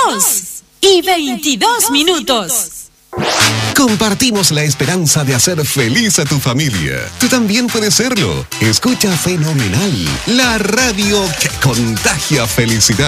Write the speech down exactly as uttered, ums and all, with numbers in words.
dos y veintidós minutos. Compartimos la esperanza de hacer feliz a tu familia. Tú también puedes serlo. Escucha Fenomenal, la radio que contagia felicidad.